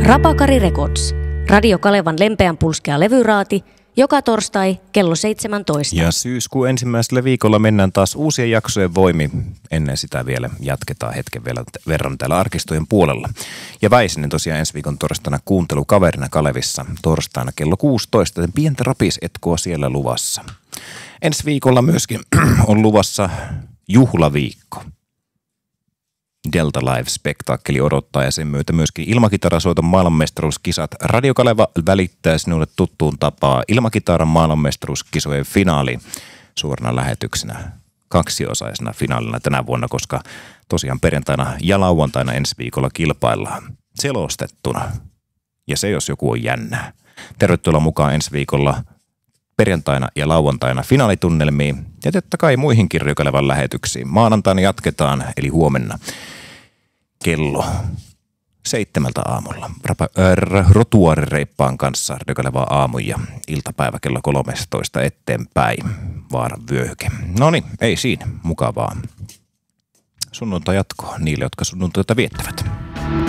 Rapakari Records. Radio Kalevan lempeän pulskea levyraati, joka torstai kello 17. Ja syyskuun ensimmäisellä viikolla mennään taas uusien jaksojen voimi. Ennen sitä vielä jatketaan hetken verran täällä arkistojen puolella. Ja Väisänen tosiaan ensi viikon torstaina kuuntelukaverina Kalevissa torstaina kello 16. Pientä rapisetkoa siellä luvassa. Ensi viikolla myöskin on luvassa juhlaviikko. Delta Live-spektaakkeli odottaa ja sen myötä myöskin ilmakitarasoiton maailmanmestaruuskisat. Radio Kaleva välittää sinulle tuttuun tapaa ilmakitaran maailmanmestaruuskisojen finaali suorana lähetyksenä, kaksiosaisena finaalina tänä vuonna, koska tosiaan perjantaina ja lauantaina ensi viikolla kilpaillaan selostettuna. Ja se jos joku on jännää. Tervetuloa mukaan ensi viikolla perjantaina ja lauantaina finaalitunnelmiin ja totta kai muihinkin Radio Kalevan lähetyksiin. Maanantaina jatketaan, eli huomenna kello 7 aamulla. Rotuaarireippaan kanssa Radio Kalevan aamu ja iltapäivä kello 13 eteenpäin. Vaaran vyöhyke. Noniin, ei siinä. Mukavaa sunnuntai jatkoa niille, jotka sunnuntaita viettävät.